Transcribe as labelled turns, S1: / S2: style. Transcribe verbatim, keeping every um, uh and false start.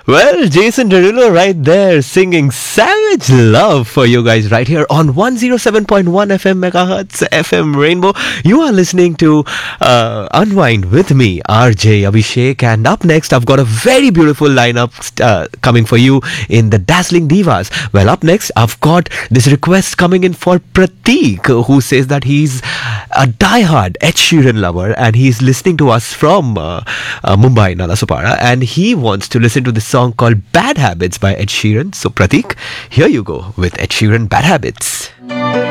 S1: Well, Jason Derulo right there singing Savage Love for you guys right here on one oh seven point one F M megahertz F M Rainbow. You are listening to uh, Unwind with me, R J Abhishek, and up next I've got a very beautiful lineup uh, coming for you in the Dazzling Divas. Well, up next I've got this request coming in for Prateek, who says that he's a diehard Ed Sheeran lover and he's listening to us from uh, uh, Mumbai, Nalasopara, and he wants to listen to this song called Bad Habits by Ed Sheeran. So Prateek, here you go with Ed Sheeran, Bad Habits.